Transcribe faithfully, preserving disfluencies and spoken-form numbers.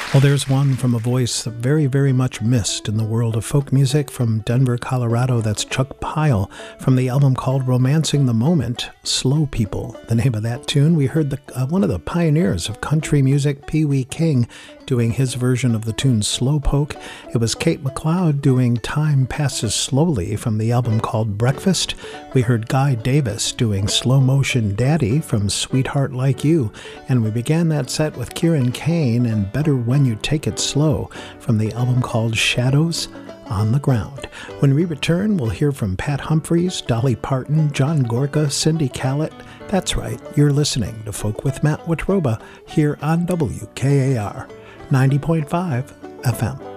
Well, there's one from a voice very, very much missed in the world of folk music from Denver, Colorado. That's Chuck Pyle from the album called Romancing the Moment, Slow People. The name of that tune, we heard the, uh, one of the pioneers of country music, Pee Wee King, doing his version of the tune Slowpoke. It was Kate McLeod doing Time Passes Slowly from the album called Breakfast. We heard Guy Davis doing Slow Motion Daddy from Sweetheart Like You. And we began that set with Kieran Kane and Better When You Take It Slow from the album called Shadows on the Ground. When we return, we'll hear from Pat Humphries, Dolly Parton, John Gorka, Cindy Callett. That's right, you're listening to Folk with Matt Watroba here on W K A R ninety point five F M.